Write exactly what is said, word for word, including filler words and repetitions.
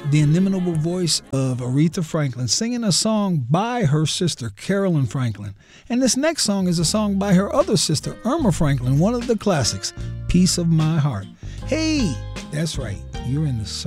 the inimitable voice of Aretha Franklin singing a song by her sister, Carolyn Franklin. And this next song is a song by her other sister, Irma Franklin, one of the classics, Piece of My Heart. Hey, that's right, you're in the